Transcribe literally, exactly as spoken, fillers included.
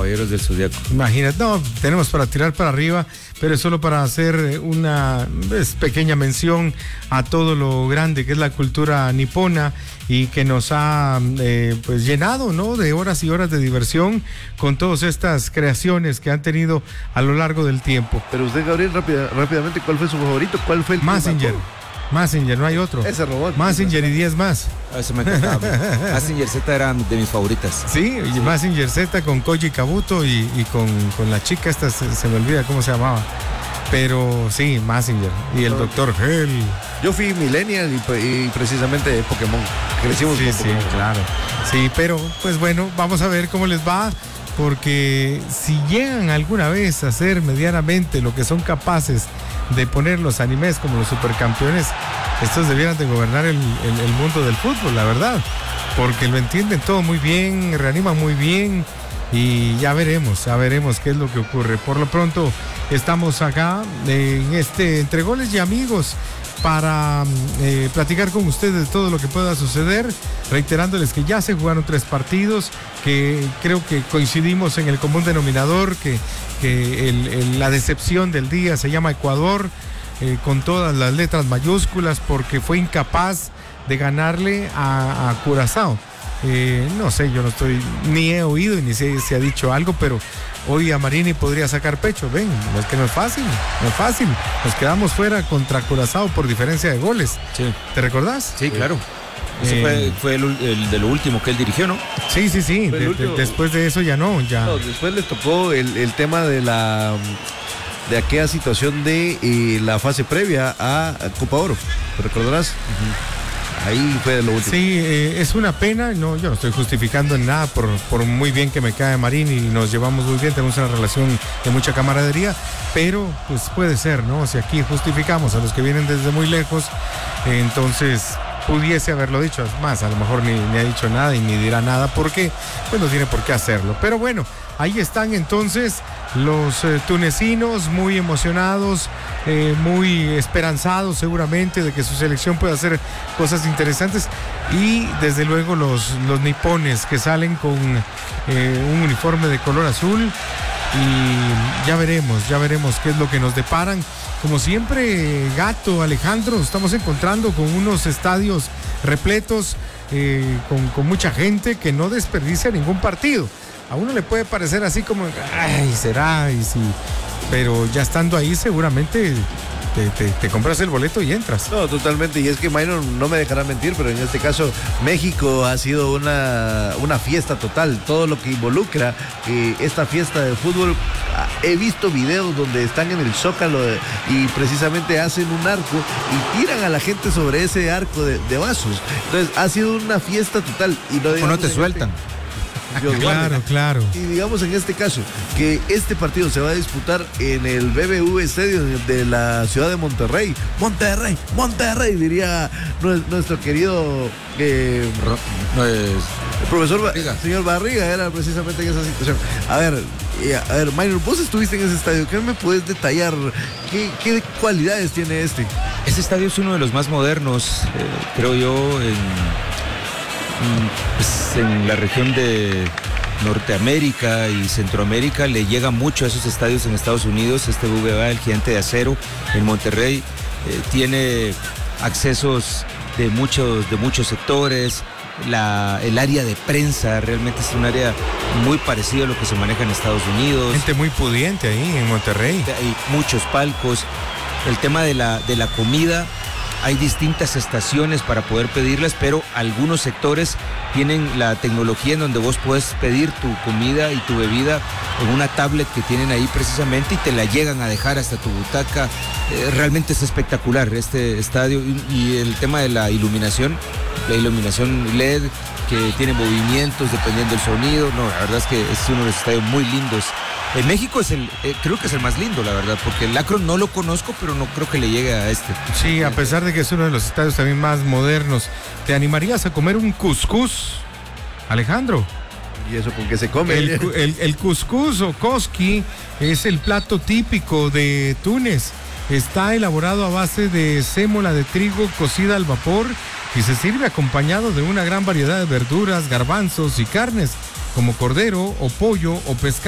Caballeros del Zodiaco. Imagínate, no, tenemos para tirar para arriba, pero es solo para hacer una pues, pequeña mención a todo lo grande que es la cultura nipona y que nos ha eh, pues llenado, ¿no?, de horas y horas de diversión con todas estas creaciones que han tenido a lo largo del tiempo. Pero usted, Gabriel, rápida, rápidamente, ¿cuál fue su favorito? ¿Cuál fue el Mazinger? Mazinger, no hay otro. Ese robot. Mazinger y diez más. Eso me encantaba. Mazinger Z era de mis favoritas. Sí, sí. Mazinger Z con Koji Kabuto y, y con, con la chica esta, se, se me olvida cómo se llamaba. Pero sí, Mazinger y el doctor Hell. Yo fui millennial y, y precisamente de Pokémon. Crecimos sí, con sí, Pokémon. claro. Sí, pero pues bueno, vamos a ver cómo les va. Porque si llegan alguna vez a hacer medianamente lo que son capaces de poner los animes como los supercampeones, estos debieran de gobernar el, el, el mundo del fútbol, la verdad. Porque lo entienden todo muy bien, reaniman muy bien y ya veremos, ya veremos qué es lo que ocurre. Por lo pronto estamos acá en este Entre Goles y Amigos para eh, platicar con ustedes de todo lo que pueda suceder, reiterándoles que ya se jugaron tres partidos, que creo que coincidimos en el común denominador, que, que el, el, la decepción del día se llama Ecuador, eh, con todas las letras mayúsculas, porque fue incapaz de ganarle a, a Curazao. Eh, no sé, yo no estoy, ni he oído ni sé si ha dicho algo, pero hoy Amarini podría sacar pecho. Ven, es que no es fácil, no es fácil. Nos quedamos fuera contra Curazao por diferencia de goles. Sí. ¿Te recordás? Sí, claro. Ese eh, fue, fue el, el de lo último que él dirigió, ¿no? Sí, sí, sí. De, de, después de eso ya no, ya. No, después le tocó el, el tema de la de aquella situación de eh, la fase previa a, a Copa Oro. ¿Te recordarás? Uh-huh. Ahí fue lo último. Sí, eh, es una pena. No, yo no estoy justificando en nada por, por muy bien que me cae Marín y nos llevamos muy bien, tenemos una relación de mucha camaradería, pero pues puede ser, ¿no? Si aquí justificamos a los que vienen desde muy lejos, eh, entonces pudiese haberlo dicho. Es más, a lo mejor ni, ni ha dicho nada y ni dirá nada porque pues no tiene por qué hacerlo. Pero bueno, ahí están entonces los eh, tunecinos muy emocionados, eh, muy esperanzados seguramente de que su selección pueda hacer cosas interesantes, y desde luego los, los nipones que salen con eh, un uniforme de color azul, y ya veremos, ya veremos qué es lo que nos deparan. Como siempre, Gato, Alejandro, estamos encontrando con unos estadios repletos, eh, con, con mucha gente que no desperdicia ningún partido. A uno le puede parecer así como, ay, será, y sí, pero ya estando ahí seguramente te, te, te compras el boleto y entras. No, totalmente, y es que Minor no me dejará mentir, pero en este caso México ha sido una, una fiesta total, todo lo que involucra eh, esta fiesta de fútbol. He visto videos donde están en el Zócalo de, y precisamente hacen un arco y tiran a la gente sobre ese arco de, de vasos. Entonces ha sido una fiesta total. Y no, o no te sueltan. Dios claro, guarde. claro. Y digamos en este caso que este partido se va a disputar en el B B V Stadium de la ciudad de Monterrey. Monterrey, Monterrey, diría nuestro querido eh, no es... el profesor Barriga. Señor Barriga, era precisamente en esa situación. A ver, a ver, Minor, vos estuviste en ese estadio, ¿qué me puedes detallar? ¿Qué, qué cualidades tiene este? Ese estadio es uno de los más modernos, eh, creo yo, en... Pues en la región de Norteamérica y Centroamérica le llega mucho a esos estadios en Estados Unidos. Este B B V A, el Gigante de Acero, en Monterrey, eh, tiene accesos de muchos, de muchos sectores. La, el área de prensa realmente es un área muy parecida a lo que se maneja en Estados Unidos. Gente muy pudiente ahí en Monterrey. Hay muchos palcos. El tema de la, de la comida, hay distintas estaciones para poder pedirlas, pero algunos sectores tienen la tecnología en donde vos puedes pedir tu comida y tu bebida en una tablet que tienen ahí precisamente y te la llegan a dejar hasta tu butaca. Eh, realmente es espectacular este estadio, y, y el tema de la iluminación, la iluminación L E D que tiene movimientos dependiendo del sonido. No, la verdad es que es uno de los estadios muy lindos. En México es el, eh, creo que es el más lindo, la verdad, porque el Akron no lo conozco, pero no creo que le llegue a este. Sí, a pesar de que es uno de los estadios también más modernos. ¿Te animarías a comer un cuscús, Alejandro? ¿Y eso con qué se come? El, el, el cuscús o koski es el plato típico de Túnez. Está elaborado a base de sémola de trigo cocida al vapor y se sirve acompañado de una gran variedad de verduras, garbanzos y carnes, como cordero o pollo o pescado.